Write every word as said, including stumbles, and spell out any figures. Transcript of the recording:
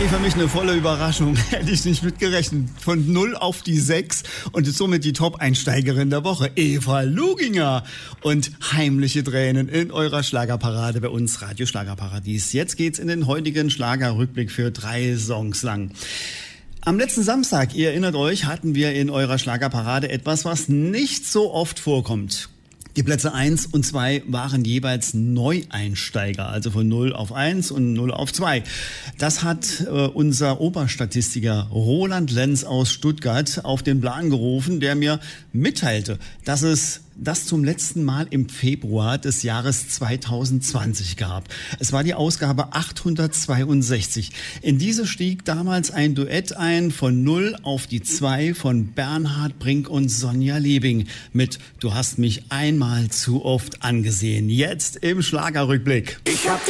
Ey, für mich eine volle Überraschung. Hätte ich nicht mitgerechnet. Von null auf die sechs und ist somit die Top-Einsteigerin der Woche. Eva Luginger. Und heimliche Tränen in eurer Schlagerparade bei uns, Radio Schlagerparadies. Jetzt geht's in den heutigen Schlagerrückblick für drei Songs lang. Am letzten Samstag, ihr erinnert euch, hatten wir in eurer Schlagerparade etwas, was nicht so oft vorkommt. Die Plätze eins und zwei waren jeweils Neueinsteiger, also von null auf eins und null auf zwei. Das hat äh, unser Oberstatistiker Roland Lenz aus Stuttgart auf den Plan gerufen, der mir mitteilte, dass es das zum letzten Mal im Februar des Jahres zweitausendzwanzig gab. Es war die Ausgabe achthundertzweiundsechzig. In diese stieg damals ein Duett ein von null auf die zwei von Bernhard Brink und Sonja Liebing mit Du hast mich einmal zu oft angesehen. Jetzt im Schlagerrückblick. Ich hab